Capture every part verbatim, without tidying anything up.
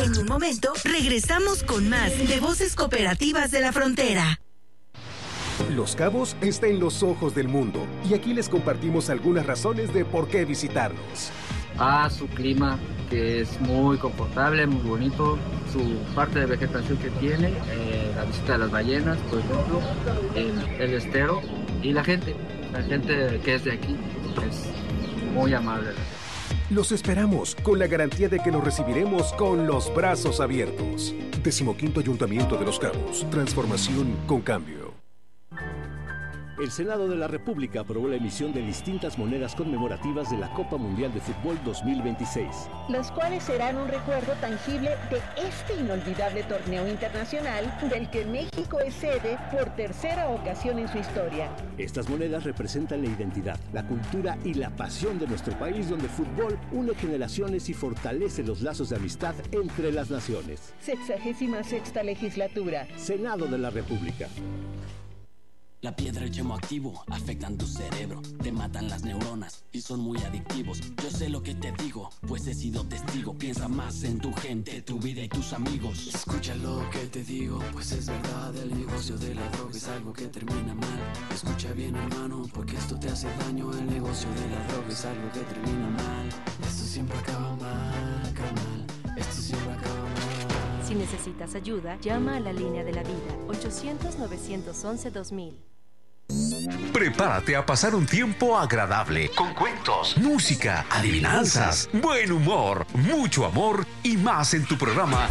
En un momento, regresamos con más de Voces Cooperativas de la Frontera. Los Cabos está en los ojos del mundo y aquí les compartimos algunas razones de por qué visitarnos. Ah, su clima, que es muy confortable, muy bonito, su parte de vegetación que tiene, eh, la visita de las ballenas, por ejemplo, el, el estero y la gente, la gente que es de aquí es muy amable. Los esperamos con la garantía de que los recibiremos con los brazos abiertos. Decimoquinto Ayuntamiento de Los Cabos. Transformación con cambio. El Senado de la República aprobó la emisión de distintas monedas conmemorativas de la Copa Mundial de Fútbol dos mil veintiséis. Las cuales serán un recuerdo tangible de este inolvidable torneo internacional del que México es sede por tercera ocasión en su historia. Estas monedas representan la identidad, la cultura y la pasión de nuestro país, donde el fútbol une generaciones y fortalece los lazos de amistad entre las naciones. Sexagésima sexta legislatura. Senado de la República. La piedra y el yemo activo afectan tu cerebro, te matan las neuronas y son muy adictivos. Yo sé lo que te digo, pues he sido testigo. Piensa más en tu gente, tu vida y tus amigos. Escucha lo que te digo, pues es verdad. El negocio de la droga es algo que termina mal. Escucha bien, hermano, porque esto te hace daño. El negocio de la droga es algo que termina mal. Esto siempre acaba mal, carnal. Esto siempre acaba mal. Si necesitas ayuda, llama a la línea de la vida, ochocientos, novecientos once, dos mil. Prepárate a pasar un tiempo agradable con cuentos, música, adivinanzas, buen humor, mucho amor y más en tu programa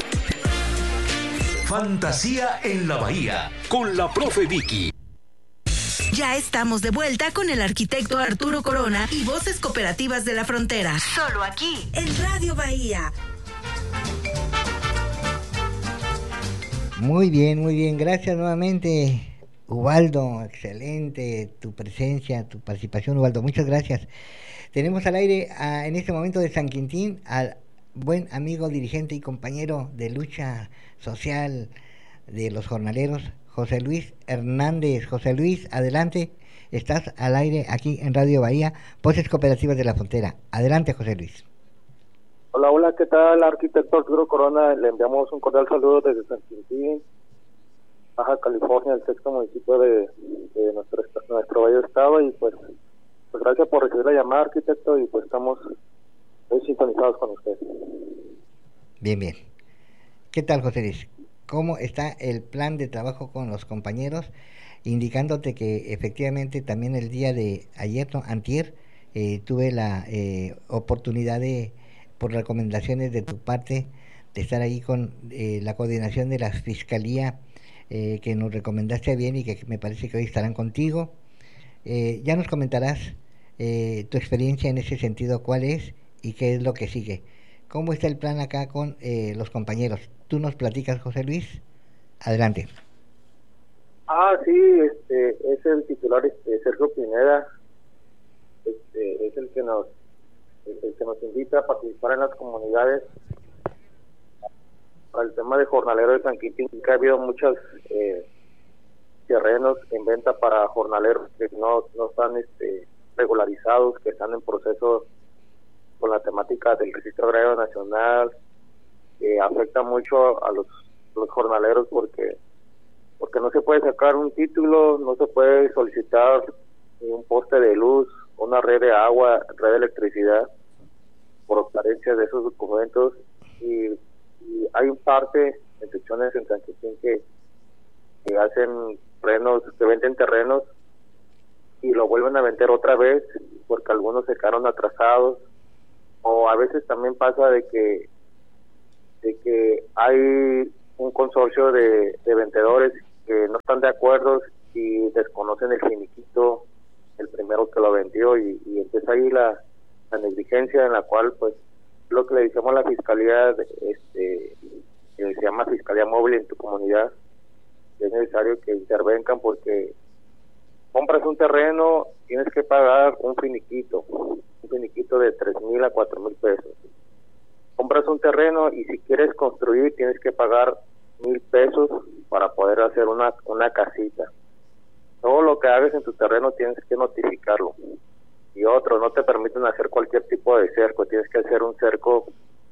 Fantasía en la Bahía con la profe Vicky. Ya estamos de vuelta con el arquitecto Arturo Corona y Voces Cooperativas de la Frontera. Solo aquí, en Radio Bahía. Muy bien, muy bien. Gracias nuevamente, Ubaldo. Excelente tu presencia, tu participación, Ubaldo. Muchas gracias. Tenemos al aire a, en este momento de San Quintín al buen amigo, dirigente y compañero de lucha social de los jornaleros, José Luis Hernández. José Luis, adelante. Estás al aire aquí en Radio Bahía, Voces Cooperativas de la Frontera. Adelante, José Luis. Hola, hola, ¿qué tal, arquitecto Arturo Corona? Le enviamos un cordial saludo desde San Quintín, Baja California, el sexto municipio de, de nuestro, nuestro Valle de Estado, y pues, pues gracias por recibir la llamada, arquitecto, y pues estamos muy sintonizados con usted. Bien, bien. ¿Qué tal, José Luis? ¿Cómo está el plan de trabajo con los compañeros? Indicándote que efectivamente también el día de ayer, no, antier, eh, tuve la eh, oportunidad de, por recomendaciones de tu parte, de estar ahí con eh, la coordinación de la Fiscalía, eh, que nos recomendaste bien y que me parece que hoy estarán contigo. Eh, ya nos comentarás eh, tu experiencia en ese sentido, cuál es y qué es lo que sigue. ¿Cómo está el plan acá con eh, los compañeros? ¿Tú nos platicas, José Luis? Adelante. Ah, sí, este, es el titular, este, Sergio Pineda, este, es el que nos el que nos invita a participar en las comunidades para el tema de jornalero de San Quintín, que ha habido muchos eh, terrenos en venta para jornaleros que no, no están este, regularizados, que están en proceso con la temática del registro agrario nacional, que afecta mucho a los, los jornaleros porque porque no se puede sacar un título, no se puede solicitar un poste de luz, una red de agua, red de electricidad, por carencia de esos documentos, y, y hay un parte de secciones en San Quintín que, que hacen terrenos, que venden terrenos y lo vuelven a vender otra vez porque algunos se quedaron atrasados, o a veces también pasa de que de que hay un consorcio de, de vendedores que no están de acuerdo y desconocen el finiquito, el primero que lo vendió, y, y empieza ahí la, la negligencia en la cual pues lo que le decimos a la fiscalía, este, que se llama Fiscalía Móvil en tu comunidad, es necesario que intervengan porque compras un terreno, tienes que pagar un finiquito, un finiquito de tres mil a cuatro mil pesos. Compras un terreno y si quieres construir tienes que pagar mil pesos para poder hacer una una casita. Todo lo que hagas en tu terreno tienes que notificarlo. Y otro, no te permiten hacer cualquier tipo de cerco, tienes que hacer un cerco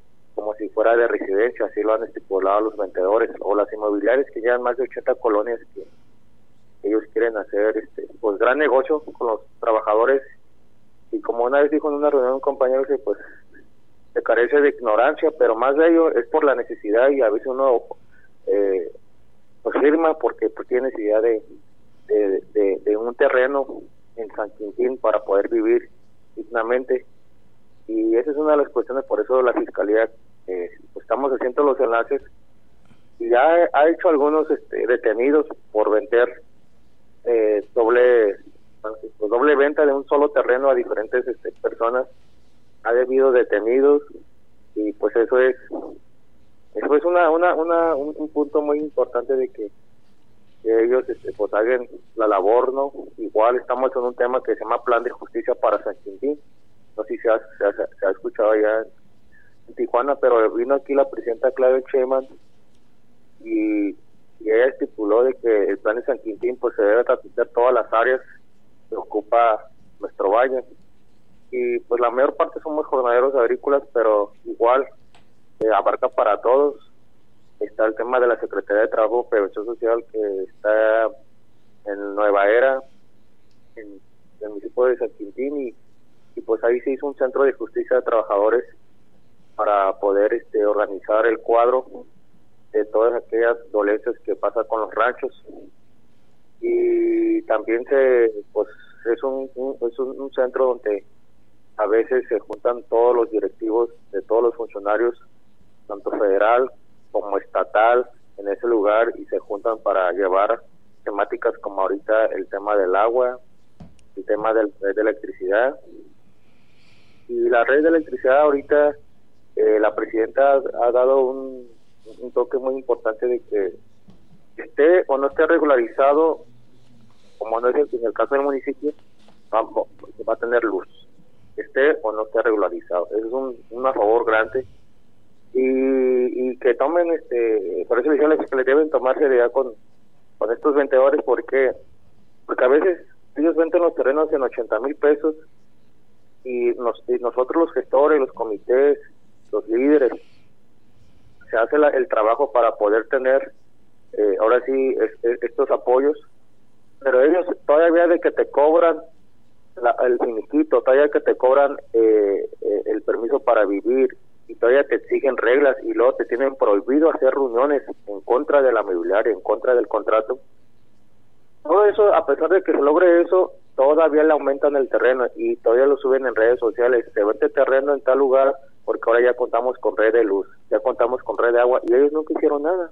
como si fuera de residencia, así lo han estipulado los vendedores o las inmobiliarias que llevan más de ochenta colonias que ellos quieren hacer este pues gran negocio con los trabajadores. Y como una vez dijo en una reunión un compañero que pues se carece de ignorancia, pero más de ello es por la necesidad, y a veces uno eh, pues firma porque pues tiene necesidad de, de, de, de un terreno en San Quintín para poder vivir dignamente. Y esa es una de las cuestiones, por eso la Fiscalía eh, pues estamos haciendo los enlaces y ya ha hecho algunos este, detenidos por vender eh, doble pues, doble venta de un solo terreno a diferentes este, personas. Ha habido detenidos y pues eso es eso es una una una un, un punto muy importante de que, que ellos este, pues hagan la labor, ¿no? Igual estamos en un tema que se llama Plan de Justicia para San Quintín. No sé si se ha, se ha, se ha escuchado allá en Tijuana, pero vino aquí la presidenta Claudia Sheinbaum y, y ella estipuló de que el plan de San Quintín pues se debe atender todas las áreas que ocupa nuestro valle. Y pues la mayor parte somos jornaleros agrícolas, pero igual eh, abarca para todos. Está el tema de la Secretaría de Trabajo y Previsión Social, que está en Nueva Era, en, en el municipio de San Quintín, y, y pues ahí se hizo un centro de justicia de trabajadores para poder este organizar el cuadro de todas aquellas dolencias que pasan con los ranchos. Y también se pues es un, un es un, un centro donde a veces se juntan todos los directivos de todos los funcionarios, tanto federal como estatal, en ese lugar, y se juntan para llevar temáticas como ahorita el tema del agua, el tema del, de electricidad. Y la red de electricidad ahorita, eh, la presidenta ha, ha dado un, un toque muy importante de que esté o no esté regularizado, como no es el, en el caso del municipio, va, va a tener luz, esté o no esté regularizado. Eso es un, un a favor grande, y, y que tomen, este por eso dicen que le deben tomar seriedad con, con estos vendedores, porque porque a veces ellos venden los terrenos en ochenta mil pesos y, nos, y nosotros los gestores, los comités, los líderes, se hace la, el trabajo para poder tener eh, ahora sí es, es, estos apoyos, pero ellos todavía de que te cobran la, el finiquito, todavía que te cobran eh, eh, el permiso para vivir, y todavía te exigen reglas, y luego te tienen prohibido hacer reuniones en contra de la mobiliaria, en contra del contrato. Todo eso, a pesar de que se logre eso, todavía le aumentan el terreno y todavía lo suben en redes sociales. Se vende terreno en tal lugar porque ahora ya contamos con red de luz, ya contamos con red de agua, y ellos nunca hicieron nada.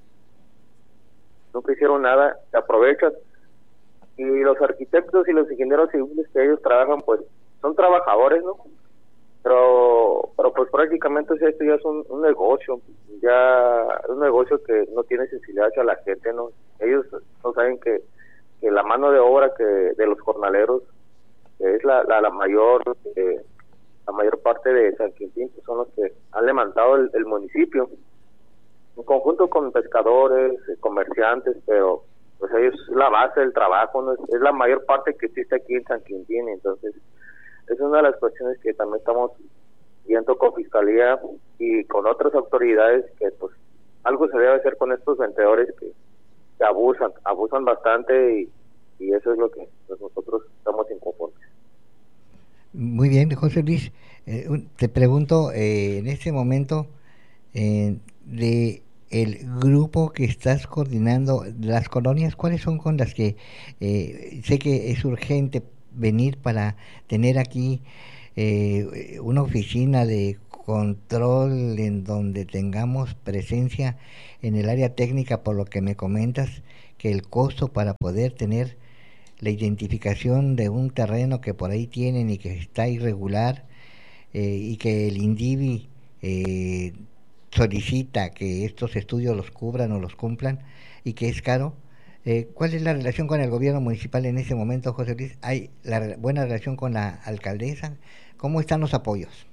Nunca hicieron nada, se aprovechan. Y los arquitectos y los ingenieros civiles que ellos trabajan, pues son trabajadores, ¿no? Pero pero pues prácticamente esto ya es un, un negocio, ya es un negocio que no tiene sensibilidad hacia la gente, ¿no? Ellos no saben que, que la mano de obra que de los jornaleros es la, la, la mayor eh, la mayor parte de San Quintín, que son los que han levantado el, el municipio, en conjunto con pescadores, comerciantes, pero pues ellos es la base del trabajo, ¿no? es, es la mayor parte que existe aquí en San Quintín. Entonces es una de las cuestiones que también estamos viendo con Fiscalía y con otras autoridades, que pues algo se debe hacer con estos vendedores que, que abusan, abusan bastante, y, y eso es lo que pues, nosotros estamos inconformes. Muy bien, José Luis, eh, te pregunto eh, en este momento eh, de el grupo que estás coordinando, las colonias, ¿cuáles son con las que eh, sé que es urgente venir para tener aquí eh, una oficina de control en donde tengamos presencia en el área técnica, por lo que me comentas que el costo para poder tener la identificación de un terreno que por ahí tienen y que está irregular eh, y que el INDIVI eh, solicita que estos estudios los cubran o los cumplan y que es caro? Eh, ¿Cuál es la relación con el gobierno municipal en ese momento, José Luis? ¿Hay la buena relación con la alcaldesa? ¿Cómo están los apoyos?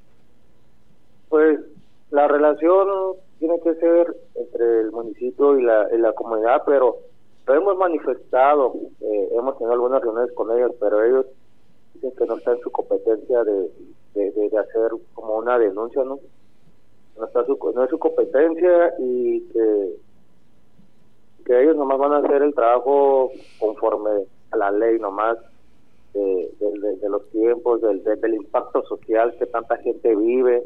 Pues la relación tiene que ser entre el municipio y la, y la comunidad, pero lo hemos manifestado, eh, hemos tenido algunas reuniones con ellos, pero ellos dicen que no está en su competencia de, de, de, de hacer como una denuncia, ¿no? no, está su, no es su competencia y que, que ellos nomás van a hacer el trabajo conforme a la ley nomás de, de, de, de los tiempos, del, de, del impacto social que tanta gente vive.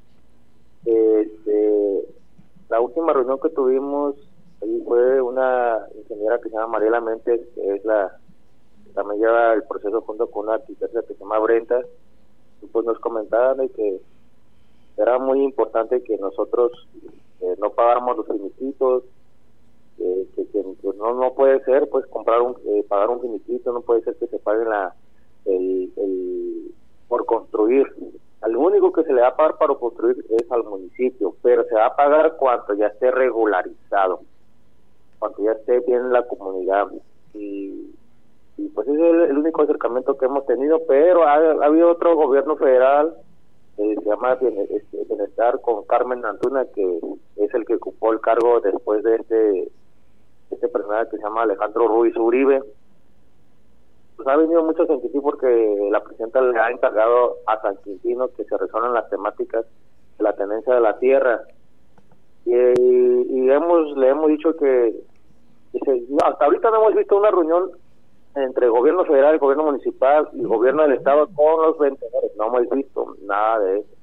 Este, la última reunión que tuvimos ahí fue una ingeniera que se llama Mariela Méndez, que es la también lleva el proceso junto con una arquitecta que se llama Brenta, y pues nos comentaban de que era muy importante que nosotros eh, no pagáramos los finiquitos, eh, que, que pues no no puede ser pues comprar un eh, pagar un finiquito, no puede ser que se pague la el, el por construir. Al único que se le va a pagar para construir es al municipio, pero se va a pagar cuando ya esté regularizado, cuando ya esté bien en la comunidad. Y, y pues ese es el, el único acercamiento que hemos tenido, pero ha, ha habido otro gobierno federal, eh, se llama Bienestar, con Carmen Antuna, que es el que ocupó el cargo después de este, este personaje que se llama Alejandro Ruiz Uribe. Pues ha venido mucho San Quintín porque la presidenta le ha encargado a San Quintino que se resuelvan las temáticas de la tenencia de la tierra, y, y hemos le hemos dicho que, que se, no, hasta ahorita no hemos visto una reunión entre gobierno federal, gobierno municipal y gobierno del estado con los vendedores, no hemos visto nada de eso.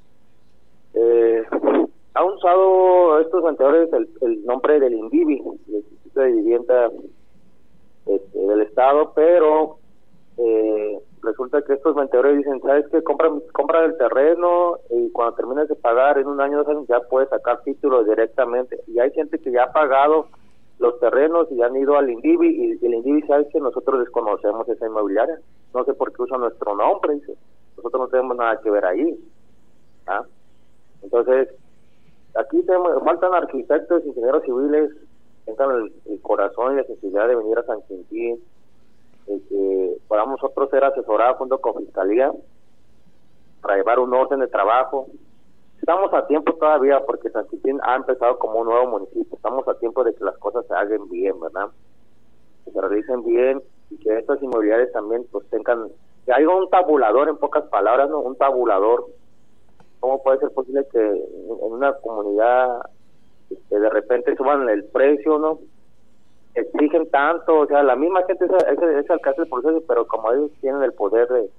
Eh, ha usado estos vendedores el, el nombre del INVIVI, el Instituto de Vivienda Este, del estado, pero eh, resulta que estos vendedores dicen, ¿sabes qué? Compran, compran el terreno y cuando termines de pagar en un año, dos años, ya puedes sacar títulos directamente. Y hay gente que ya ha pagado los terrenos y han ido al INDIVI, y el INDIVI sabe que nosotros desconocemos esa inmobiliaria, no sé por qué usan nuestro nombre, dice, nosotros no tenemos nada que ver ahí. ¿Ah? Entonces, aquí tenemos, faltan arquitectos, ingenieros civiles, tengan el, el corazón y la sensibilidad de venir a San Quintín, de que podamos nosotros ser asesorados junto con Fiscalía para llevar un orden de trabajo. Estamos a tiempo todavía porque San Quintín ha empezado como un nuevo municipio, estamos a tiempo de que las cosas se hagan bien, ¿verdad? Que se realicen bien y que estas inmobiliarias también pues tengan, que haya un tabulador, en pocas palabras, ¿no? Un tabulador. ¿Cómo puede ser posible que en una comunidad que de repente suban el precio, ¿no? Exigen tanto, o sea, la misma gente es, es, es el que hace el proceso, pero como ellos tienen el poder de,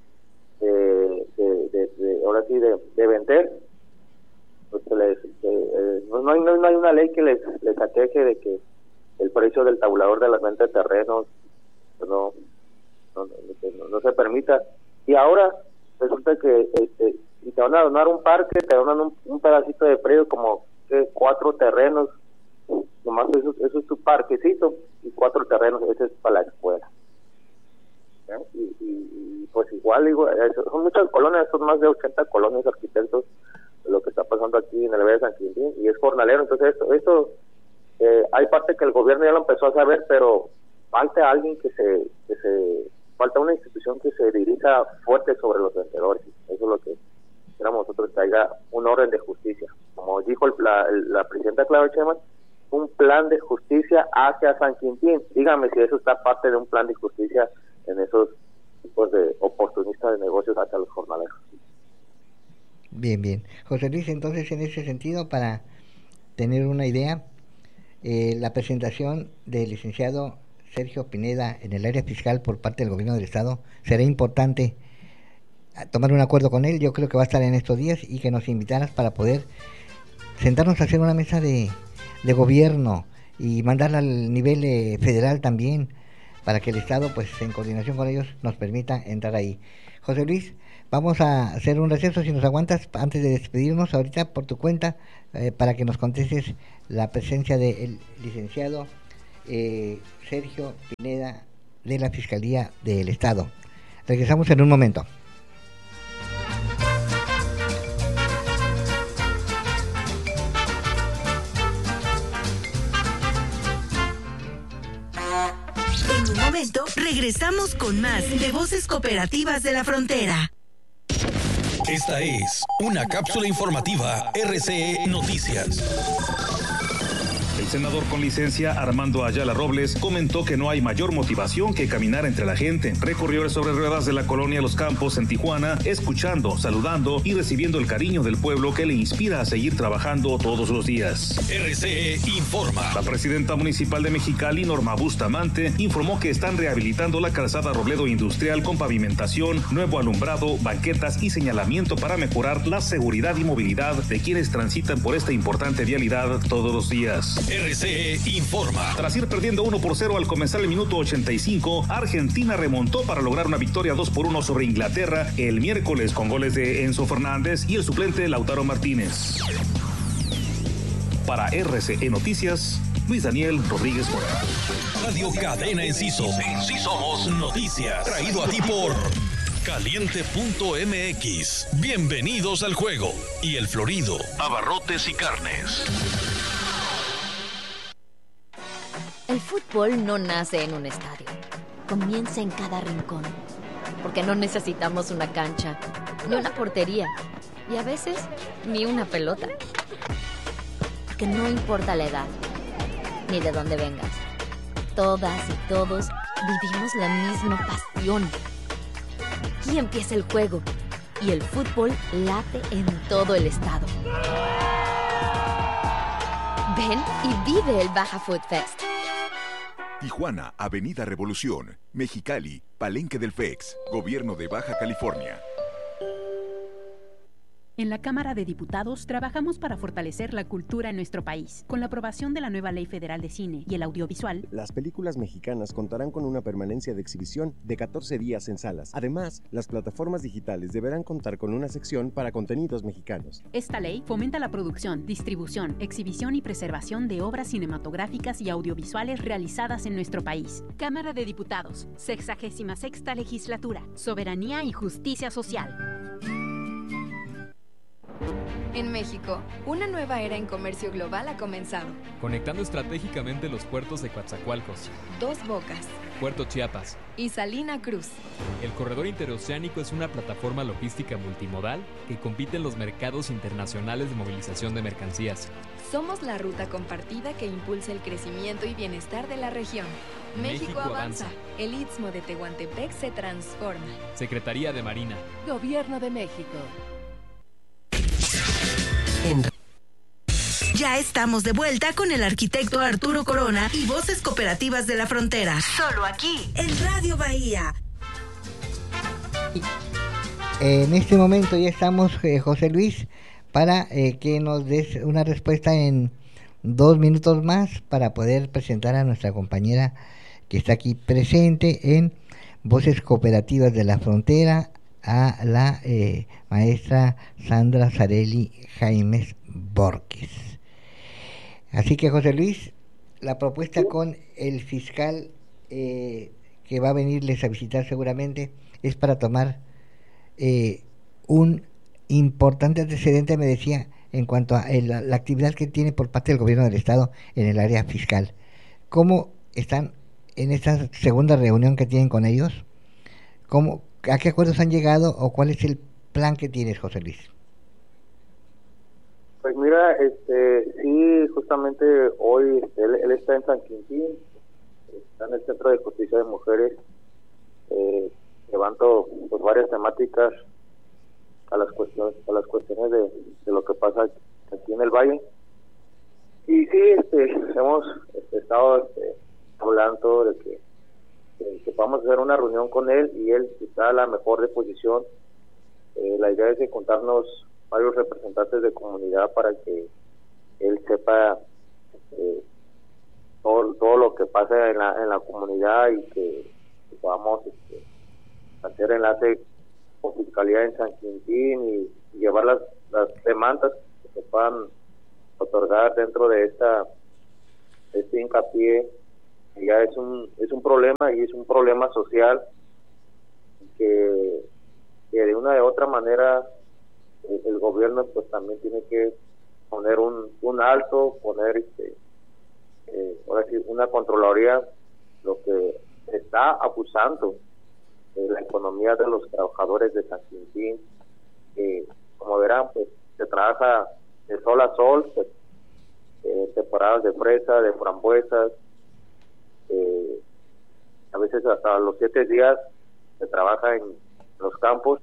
de, de, de, de ahora sí, de, de vender, pues les, eh, no, no, hay, no hay una ley que les, les aqueje de que el precio del tabulador de las ventas de terrenos no, no, no, no se permita. Y ahora resulta que este, si te van a donar un parque, te donan un, un pedacito de predio como cuatro terrenos, nomás eso, eso es tu parquecito, y cuatro terrenos, ese es para la escuela. ¿Eh? Y, y, y pues igual, digo, son muchas colonias, son más de ochenta colonias de arquitectos, de lo que está pasando aquí en el Valle de San Quintín, y es jornalero. Entonces esto, esto eh, hay parte que el gobierno ya lo empezó a saber, pero falta alguien que se, que se falta una institución que se dirija fuerte sobre los vendedores. Eso es lo que queremos nosotros, que haya un orden de justicia, como dijo el, la, la presidenta Claudia Sheinbaum, un plan de justicia hacia San Quintín. Dígame si eso está parte de un plan de justicia en esos tipos de oportunistas de negocios hacia los jornaleros. Bien, bien. José Luis, entonces en ese sentido, para tener una idea, eh, la presentación del licenciado Sergio Pineda en el área fiscal por parte del gobierno del estado será importante a tomar un acuerdo con él. Yo creo que va a estar en estos días, y que nos invitaras para poder sentarnos a hacer una mesa de, de gobierno y mandarla al nivel eh, federal también, para que el estado, pues en coordinación con ellos, nos permita entrar ahí. José Luis, vamos a hacer un receso, si nos aguantas, antes de despedirnos ahorita por tu cuenta, eh, para que nos contestes la presencia del licenciado eh, Sergio Pineda de la Fiscalía del Estado. Regresamos en un momento. En un momento regresamos con más de Voces Cooperativas de la Frontera. Esta es una cápsula informativa R C E Noticias. El senador con licencia Armando Ayala Robles comentó que no hay mayor motivación que caminar entre la gente. Recorrió el sobre ruedas de la colonia Los Campos en Tijuana, escuchando, saludando y recibiendo el cariño del pueblo que le inspira a seguir trabajando todos los días. R C E informa. La presidenta municipal de Mexicali, Norma Bustamante, informó que están rehabilitando la calzada Robledo Industrial con pavimentación, nuevo alumbrado, banquetas y señalamiento para mejorar la seguridad y movilidad de quienes transitan por esta importante vialidad todos los días. R C E informa. Tras ir perdiendo uno por cero al comenzar el minuto ochenta y cinco, Argentina remontó para lograr una victoria dos por uno sobre Inglaterra el miércoles con goles de Enzo Fernández y el suplente Lautaro Martínez. Para R C E Noticias, Luis Daniel Rodríguez Mora. Radio Cadena Enciso. Sí somos noticias. Traído a ti por Caliente punto M X. Bienvenidos al juego. Y El Florido. Abarrotes y carnes. El fútbol no nace en un estadio. Comienza en cada rincón. Porque no necesitamos una cancha, ni una portería, y a veces ni una pelota. Porque no importa la edad, ni de dónde vengas. Todas y todos vivimos la misma pasión. Aquí empieza el juego y el fútbol late en todo el estado. Ven y vive el Baja Food Fest. Tijuana, Avenida Revolución. Mexicali, Palenque del F E X, Gobierno de Baja California. En la Cámara de Diputados trabajamos para fortalecer la cultura en nuestro país. Con la aprobación de la nueva Ley Federal de Cine y el Audiovisual, las películas mexicanas contarán con una permanencia de exhibición de catorce días en salas. Además, las plataformas digitales deberán contar con una sección para contenidos mexicanos. Esta ley fomenta la producción, distribución, exhibición y preservación de obras cinematográficas y audiovisuales realizadas en nuestro país. Cámara de Diputados, sexagésima sexta Legislatura, Soberanía y Justicia Social. En México, una nueva era en comercio global ha comenzado. Conectando estratégicamente los puertos de Coatzacoalcos, Dos Bocas, Puerto Chiapas y Salina Cruz. El corredor interoceánico es una plataforma logística multimodal que compite en los mercados internacionales de movilización de mercancías. Somos la ruta compartida que impulsa el crecimiento y bienestar de la región. México, México avanza. avanza. El Istmo de Tehuantepec se transforma. Secretaría de Marina. Gobierno de México. Ya estamos de vuelta con el arquitecto Arturo Corona y Voces Cooperativas de la Frontera. Solo aquí, en Radio Bahía. En este momento ya estamos, eh, José Luis, para eh, que nos des una respuesta en dos minutos más para poder presentar a nuestra compañera que está aquí presente en Voces Cooperativas de la Frontera, a la eh, maestra Sandra Sareli Jaimes Borges. Así que, José Luis, la propuesta con el fiscal eh, que va a venirles a visitar seguramente es para tomar eh, un importante antecedente, me decía, en cuanto a el, la actividad que tiene por parte del gobierno del estado en el área fiscal. ¿Cómo están en esta segunda reunión que tienen con ellos? ¿Cómo, ¿A qué acuerdos han llegado o cuál es el plan que tienes, José Luis? Pues mira, este, sí, justamente hoy él, él está en San Quintín, está en el Centro de Justicia de Mujeres, eh, llevando pues varias temáticas a las cuestiones, a las cuestiones de, de lo que pasa aquí en el Valle. Y sí, este, hemos este, estado este, hablando de que que vamos a hacer una reunión con él y él está a la mejor disposición. Eh, la idea es de contarnos varios representantes de comunidad para que él sepa eh, todo, todo lo que pasa en la, en la comunidad y que, que podamos este, hacer enlace con Fiscalía en San Quintín y, y llevar las, las demandas que se puedan otorgar dentro de esta de este hincapié. Ya es un es un problema y es un problema social que, que de una de otra manera el, el gobierno pues también tiene que poner un, un alto, poner este eh, ahora sí, una controladoría, lo que está abusando de la economía de los trabajadores de San eh, temporadas de fresa, de frambuesas, eh, a veces hasta los siete días se trabaja en los campos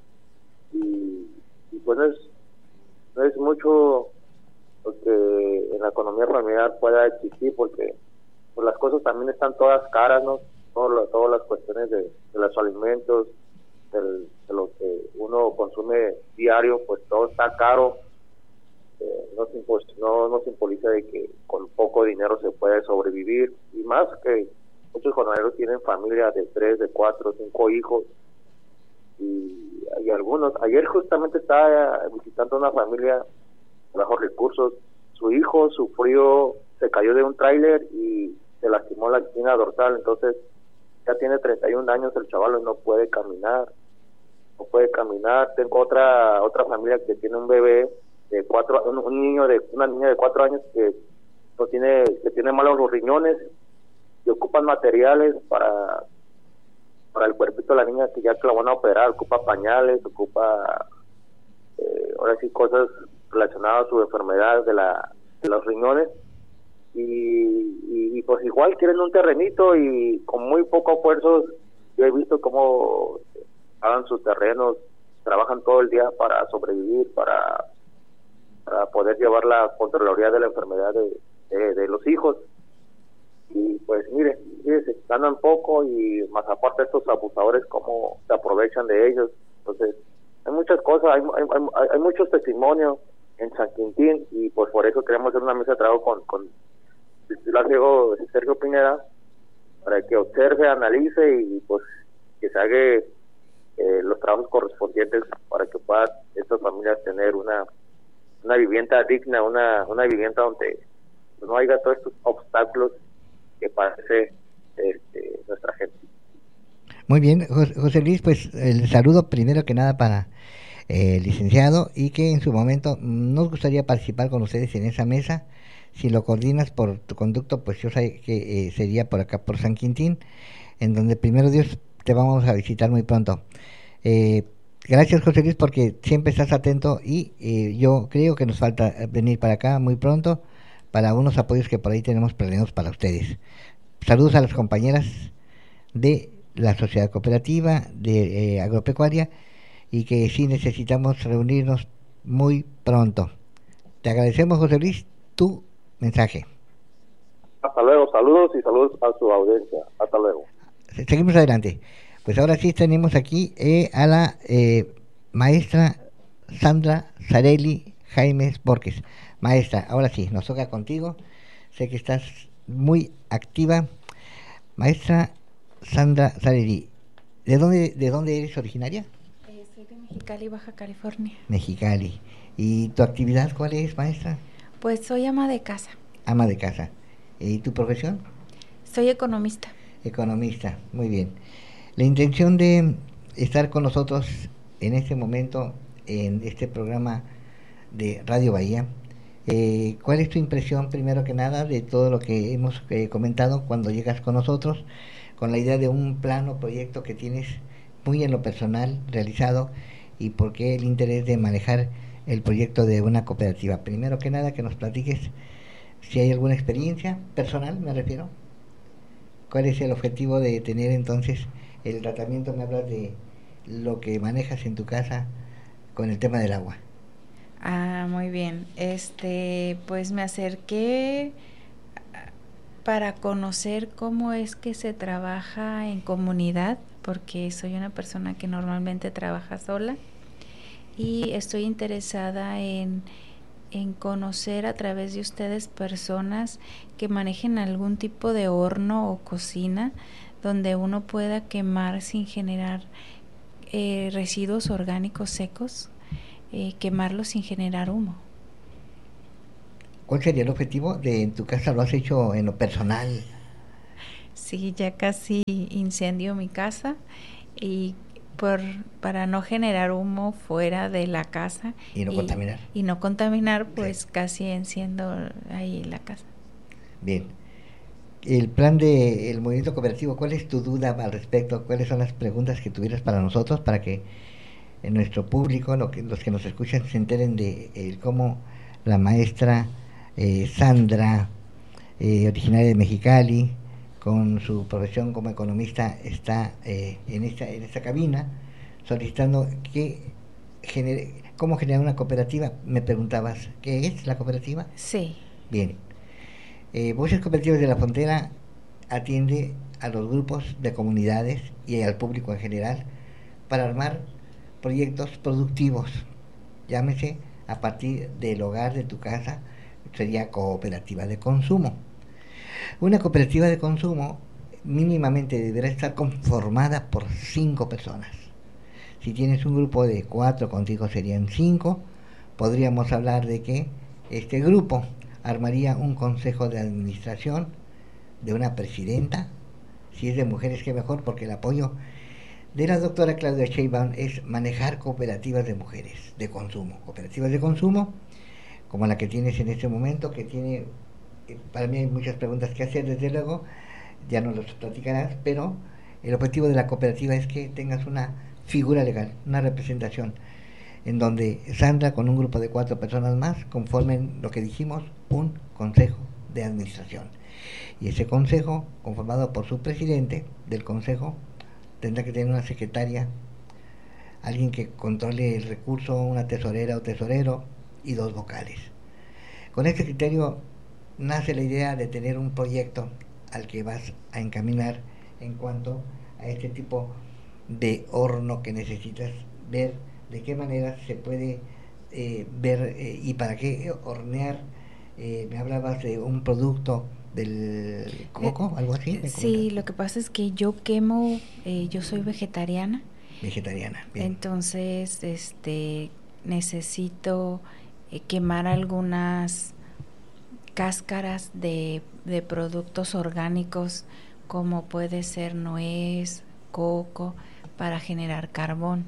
y, y pues no es, no es mucho lo que en la economía familiar pueda existir, porque pues las cosas también están todas caras, ¿no? Todo lo, todas las cuestiones de, de los alimentos, del, de lo que uno consume diario, pues todo está caro. Eh, no, se impos, no, no se simboliza de que con poco dinero se puede sobrevivir, y más que muchos jornaleros tienen familias de tres, de cuatro, cinco hijos, y hay algunos. Ayer justamente estaba visitando una familia de bajos recursos. Su hijo sufrió, se cayó de un tráiler y se lastimó la espina dorsal, entonces ya tiene treinta y un años el chaval y no puede caminar, no puede caminar. Tengo otra otra familia que tiene un bebé de cuatro, un, un niño de una niña de cuatro años que no tiene, que tiene malos los riñones y ocupan materiales para para el cuerpito de la niña, que ya que la van a operar, ocupa pañales, ocupa eh, ahora sí cosas relacionadas a su enfermedad de la de los riñones. Y, y, y pues igual quieren un terrenito, y con muy poco esfuerzo yo he visto cómo hagan sus terrenos, trabajan todo el día para sobrevivir, para para poder llevar la Contraloría de la enfermedad de, de, de los hijos. Y pues mire, mire, se ganan poco, y más aparte estos abusadores cómo se aprovechan de ellos. Entonces hay muchas cosas, hay, hay, hay, hay muchos testimonios en San Quintín, y pues por eso queremos hacer una mesa de trabajo con, con Sergio, Sergio Pineda, para que observe, analice y pues que se haga eh, los trabajos correspondientes para que puedan estas familias tener una una vivienda digna, una una vivienda donde no haya todos estos obstáculos que padece este, nuestra gente. Muy bien, José Luis, pues el saludo primero que nada para el eh, licenciado, y que en su momento nos gustaría participar con ustedes en esa mesa. Si lo coordinas por tu conducto, pues yo sé que eh, sería por acá, por San Quintín, en donde primero Dios te vamos a visitar muy pronto. Eh, gracias, José Luis, porque siempre estás atento, y eh, yo creo que nos falta venir para acá muy pronto para unos apoyos que por ahí tenemos planeados para ustedes. Saludos a las compañeras de la Sociedad Cooperativa de eh, Agropecuaria, y que sí necesitamos reunirnos muy pronto. Te agradecemos, José Luis, tu mensaje. Hasta luego, saludos y saludos a su audiencia. Hasta luego. Seguimos adelante. Pues ahora sí tenemos aquí eh, a la eh, maestra Sandra Zarelli Jaimes Borges. Maestra, ahora sí, nos toca contigo. Sé que estás muy activa. Maestra Sandra Zarelli, ¿de dónde, de dónde eres originaria? Eh, soy de Mexicali, Baja California. Mexicali. ¿Y tu actividad cuál es, maestra? Pues soy ama de casa. Ama de casa. ¿Y tu profesión? Soy economista. Economista, muy bien. La intención de estar con nosotros en este momento, en este programa de Radio Bahía, eh, ¿cuál es tu impresión, primero que nada, de todo lo que hemos eh, comentado cuando llegas con nosotros, con la idea de un plan o proyecto que tienes muy en lo personal realizado, y por qué el interés de manejar el proyecto de una cooperativa? Primero que nada, que nos platiques si hay alguna experiencia personal, me refiero. ¿Cuál es el objetivo de tener entonces el tratamiento? Me hablas de lo que manejas en tu casa con el tema del agua. Ah, muy bien. Este, pues me acerqué para conocer cómo es que se trabaja en comunidad, porque soy una persona que normalmente trabaja sola, y estoy interesada en, en conocer a través de ustedes personas que manejen algún tipo de horno o cocina donde uno pueda quemar sin generar eh, residuos orgánicos secos, eh, quemarlos sin generar humo. ¿Cuál sería el objetivo de en tu casa? ¿Lo has hecho en lo personal? Sí, ya casi incendio mi casa, y por para no generar humo fuera de la casa y no y, contaminar y no contaminar pues sí. Casi enciendo ahí la casa. Bien, el plan de el movimiento cooperativo, ¿cuál es tu duda al respecto? ¿Cuáles son las preguntas que tuvieras para nosotros, para que en nuestro público, lo que, los que nos escuchan, se enteren de el, cómo la maestra eh, Sandra, eh, originaria de Mexicali, con su profesión como economista, está eh, en, esta, en esta cabina solicitando que genere, cómo generar una cooperativa. Me preguntabas, ¿qué es la cooperativa? Sí. Bien. Eh, Voces Cooperativas de la Frontera atiende a los grupos de comunidades y al público en general para armar proyectos productivos, llámese a partir del hogar de tu casa, sería cooperativa de consumo. Una cooperativa de consumo mínimamente deberá estar conformada por cinco personas. Si tienes un grupo de cuatro, contigo serían cinco. Podríamos hablar de que este grupo armaría un consejo de administración de una presidenta. Si es de mujeres, qué mejor, porque el apoyo de la doctora Claudia Sheinbaum es manejar cooperativas de mujeres de consumo. Cooperativas de consumo, como la que tienes en este momento, que tiene, para mí hay muchas preguntas que hacer, desde luego, ya nos los platicarás, pero el objetivo de la cooperativa es que tengas una figura legal, una representación, en donde Sandra con un grupo de cuatro personas más conformen lo que dijimos, un consejo de administración. Y ese consejo, conformado por su presidente del consejo, tendrá que tener una secretaria, alguien que controle el recurso, una tesorera o tesorero y dos vocales. Con este criterio nace la idea de tener un proyecto al que vas a encaminar en cuanto a este tipo de horno que necesitas ver de qué manera se puede eh, ver eh, y para qué hornear. Eh, me hablabas de un producto del coco, algo así. Sí, lo que pasa es que yo quemo, eh, yo soy vegetariana. Vegetariana, bien. Entonces, este, necesito eh, quemar algunas cáscaras de, de productos orgánicos, como puede ser nuez, coco, para generar carbón.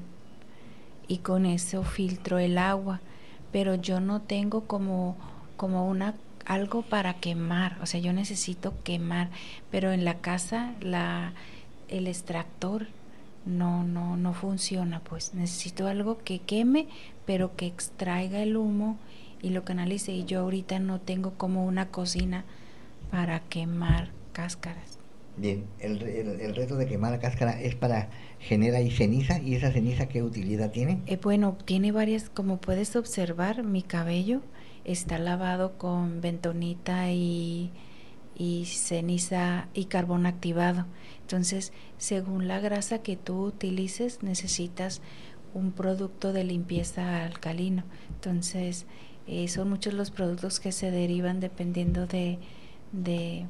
Y con eso filtro el agua, pero yo no tengo como, como una algo para quemar, o sea, yo necesito quemar, pero en la casa la el extractor no no no funciona, pues necesito algo que queme, pero que extraiga el humo y lo canalice, y yo ahorita no tengo como una cocina para quemar cáscaras. Bien, el, el, el reto de quemar la cáscara es para generar ahí ceniza, y esa ceniza, ¿qué utilidad tiene? Eh, bueno, tiene varias, como puedes observar, mi cabello está lavado con bentonita y, y ceniza y carbón activado. Entonces, según la grasa que tú utilices, necesitas un producto de limpieza alcalino. Entonces, eh, son muchos los productos que se derivan dependiendo de, de,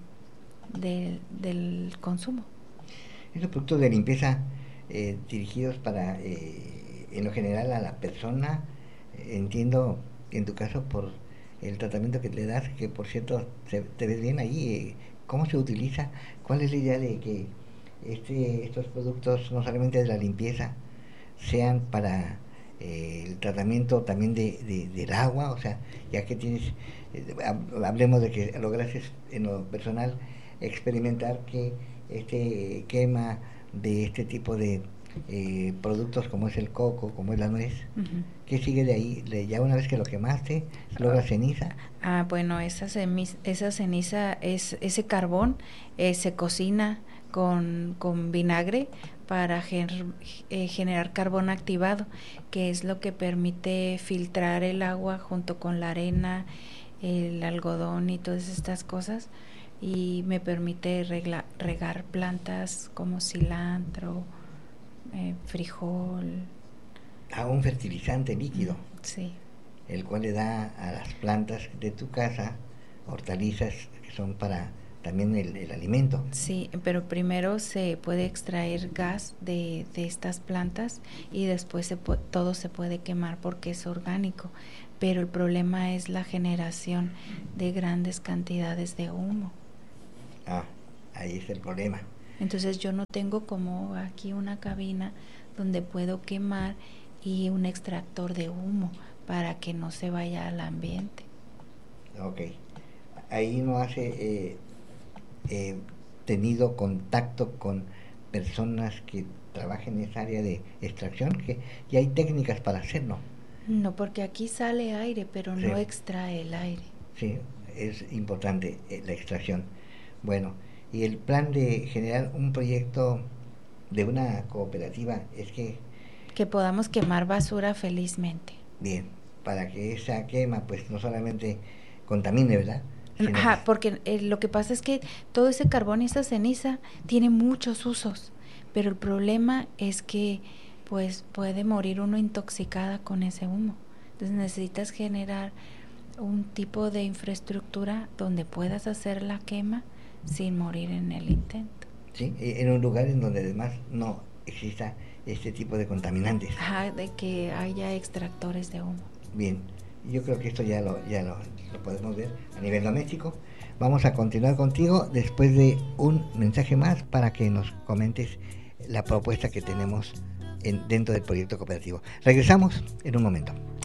de del consumo. Esos productos de limpieza eh, dirigidos para, eh, en lo general, a la persona, eh, entiendo, en tu caso, por el tratamiento que le das, que por cierto se, te ves bien ahí, eh, ¿cómo se utiliza? ¿Cuál es la idea de que este, estos productos, no solamente de la limpieza, sean para eh, el tratamiento también de, de, del agua? O sea, ya que tienes, eh, hablemos de que lograste en lo personal experimentar que este quema de este tipo de Eh, productos como es el coco, como es la nuez. Uh-huh. ¿Qué sigue de ahí? Ya una vez que lo quemaste, ¿logra ceniza? Ah, bueno, esa, semi- esa ceniza, es ese carbón eh, se cocina con, con vinagre para gener, eh, generar carbón activado, que es lo que permite filtrar el agua junto con la arena, el algodón y todas estas cosas, y me permite regla, regar plantas como cilantro, Eh, frijol. A un fertilizante líquido. Sí. El cual le da a las plantas de tu casa hortalizas que son para también el, el alimento. Sí, pero primero se puede extraer gas de, de estas plantas y después se pu- todo se puede quemar porque es orgánico, pero el problema es la generación de grandes cantidades de humo. Ah, ahí es el problema. Entonces yo no tengo como aquí una cabina donde puedo quemar y un extractor de humo para que no se vaya al ambiente. Ok. Ahí no has eh, eh, tenido contacto con personas que trabajen en esa área de extracción, que ya hay técnicas para hacerlo. No, porque aquí sale aire, pero sí. No extrae el aire. Sí, es importante eh, la extracción. Bueno, y el plan de generar un proyecto de una cooperativa es que... Que podamos quemar basura felizmente. Bien, para que esa quema pues no solamente contamine, ¿verdad? Sino Ajá, que... porque eh, lo que pasa es que todo ese carbón y esa ceniza tiene muchos usos, pero el problema es que pues puede morir uno intoxicada con ese humo. Entonces necesitas generar un tipo de infraestructura donde puedas hacer la quema sin morir en el intento. Sí, en un lugar en donde además no exista este tipo de contaminantes. Ajá, de que haya extractores de humo. Bien, yo creo que esto ya lo ya lo, lo podemos ver a nivel doméstico. Vamos a continuar contigo después de un mensaje más para que nos comentes la propuesta que tenemos en, dentro del proyecto cooperativo. Regresamos en un momento.